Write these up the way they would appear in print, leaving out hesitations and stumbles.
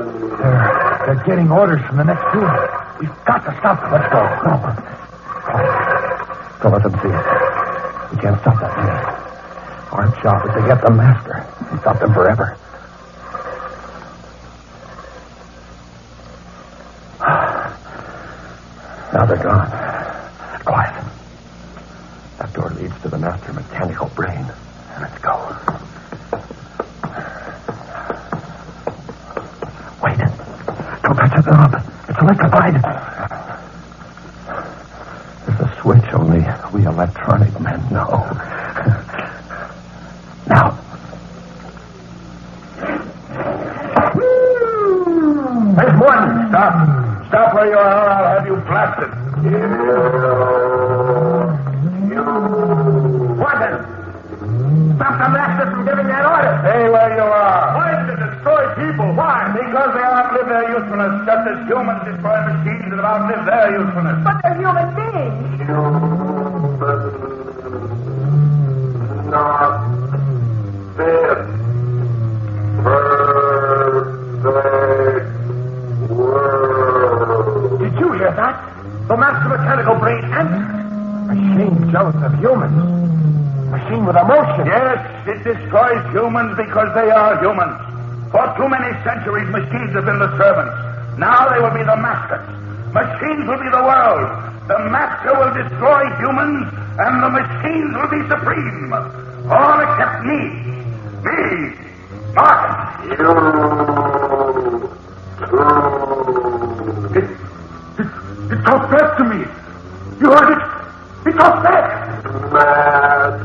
They're getting orders from the next room. We've got to stop them. Let's go. No. Don't let them see us. We can't stop that thing. Our job is to get the master and stop them forever. Now they're gone. Quiet. That door leads to the master mechanical brain. Let's go. Wait. Don't touch the knob. It's electrified. There's a switch only we electronic men know. Now. There's one. Stop. Stop where you are. I'll have you blasted. What then? Stop the master from giving that order. Stay where you are. Why to destroy people? Why? Because they outlive their usefulness, just as humans destroy machines that have outlived their usefulness. But they're human beings. Not this perfect world. Did you hear that? The master mechanical brain answered. Machine jealous of humans. Machine with emotion. Yes, it destroys humans because they are humans. For too many centuries, machines have been the servants. Now they will be the masters. Machines will be the world. The master will destroy humans, and the machines will be supreme. All except me. Me, Martin. It talked back to me. You heard it? It talked back. Master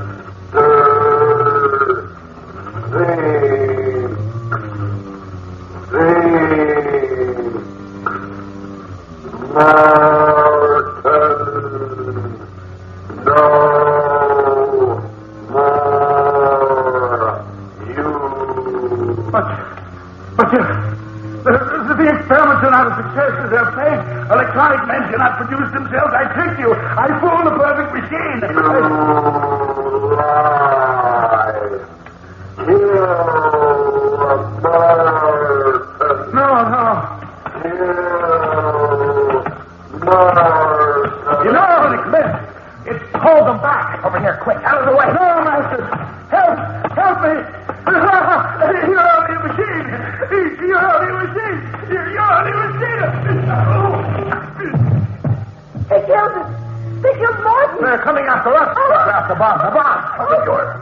The experiments are not a success as they're fake. Electronic men cannot produce themselves. I tricked you. I fooled the perfect machine. You lie. Kill Martin. No. Kill Martin. You know, Nick Smith, it's hold them back. Over here, quick, out of the way. No, Master. Help me. You're only a machine. You're only a machine. They killed us. They killed Martin. They're coming after us. After Bob. The bomb.